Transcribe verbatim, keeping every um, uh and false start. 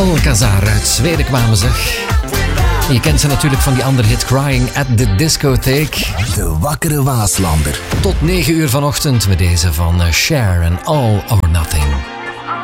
Alcazar uit Zweden kwamen ze. Je kent ze natuurlijk van die andere hit Crying at the Discotheque. De wakkere Waaslander. Tot negen uur vanochtend met deze van Cher en All or Nothing.